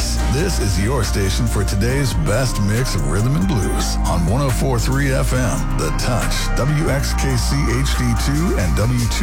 Yes, this is your station for today's best mix of rhythm and blues on 104.3 FM, The Touch, WXKC HD2 and W2